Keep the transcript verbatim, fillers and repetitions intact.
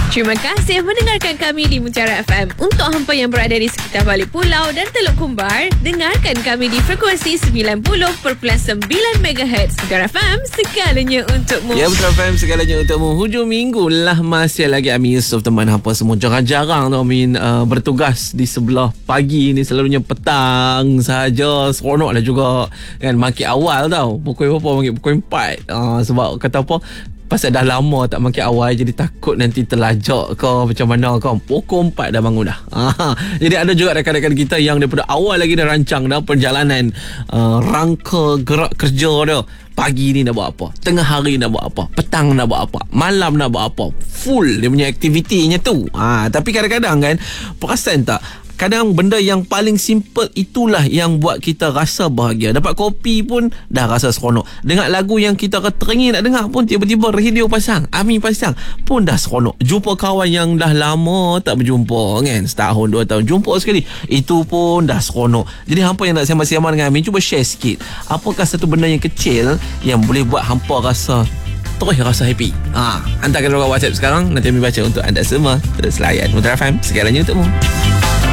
Terima kasih mendengarkan kami di Mutiara F M. Untuk hampa yang berada di sekitar Balik Pulau dan Teluk Kumbar, dengarkan kami di frekuensi sembilan puluh perpuluhan sembilan megahertz. Mutiara F M, segalanya untukmu. Ya, Mutiara F M, segalanya untukmu. Hujung minggu lah, masih lagi Amin Yusof teman hampa semua. Jarang-jarang tu Amin uh, bertugas di sebelah pagi ni, selalunya petang sahaja. Seronok lah juga kan, makin awal tau. Pukul berapa? Makin pukul empat. uh, Sebab kata apa, pasal dah lama tak makin awal, jadi takut nanti terlajak ke macam mana ke. Pukul empat dah bangun dah. Ha, jadi ada juga rakan-rakan kita yang daripada awal lagi dah rancang dah perjalanan uh, rangka gerak kerja dia. Pagi ni nak buat apa, tengah hari nak buat apa, petang nak buat apa, malam nak buat apa. Full dia punya aktivitinya tu. Ha, tapi kadang-kadang kan, perasan tak, kadang benda yang paling simple itulah yang buat kita rasa bahagia. Dapat kopi pun dah rasa seronok. Dengar lagu yang kita teringin nak dengar pun, tiba-tiba radio pasang, Ami pasang, pun dah seronok. Jumpa kawan yang dah lama tak berjumpa kan, setahun dua tahun jumpa sekali, itu pun dah seronok. Jadi hampa yang nak sembang-sembang dengan Amin, cuba share sikit, apakah satu benda yang kecil yang boleh buat hampa rasa terus rasa happy. Ha, hantarkan lewat WhatsApp sekarang, nanti Amin baca untuk anda semua. Terus layan Mutiara F M, segalanya untukmu.